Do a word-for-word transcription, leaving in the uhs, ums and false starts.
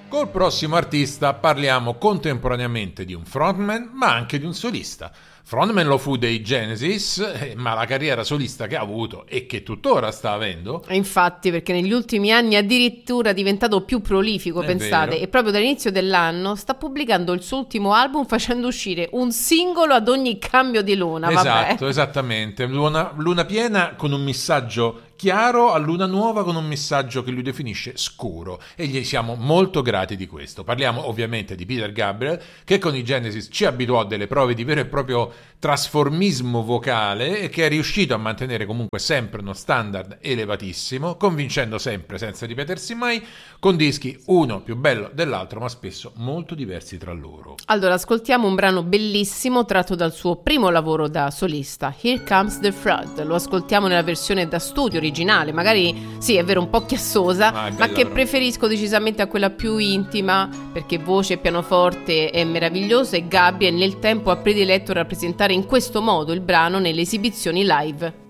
Col prossimo artista parliamo contemporaneamente di un frontman ma anche di un solista. Frontman lo fu dei Genesis, ma la carriera solista che ha avuto e che tuttora sta avendo. Infatti, perché negli ultimi anni è addirittura diventato più prolifico, È pensate, vero. e proprio dall'inizio dell'anno sta pubblicando il suo ultimo album facendo uscire un singolo ad ogni cambio di luna. Esatto, Vabbè. esattamente. Luna, luna piena con un messaggio chiaro, a luna nuova con un messaggio che lui definisce scuro, e gli siamo molto grati di questo. Parliamo ovviamente di Peter Gabriel, che con i Genesis ci abituò a delle prove di vero e proprio trasformismo vocale e che è riuscito a mantenere comunque sempre uno standard elevatissimo, convincendo sempre senza ripetersi mai, con dischi uno più bello dell'altro ma spesso molto diversi tra loro. Allora, ascoltiamo un brano bellissimo tratto dal suo primo lavoro da solista, Here Comes the Flood. Lo ascoltiamo nella versione da studio originale, magari sì, è vero, un po' chiassosa, Ah, è ma bella che però. preferisco decisamente a quella più intima, perché voce e pianoforte è meraviglioso e Gabriel nel tempo ha prediletto rappresentare in questo modo il brano nelle esibizioni live.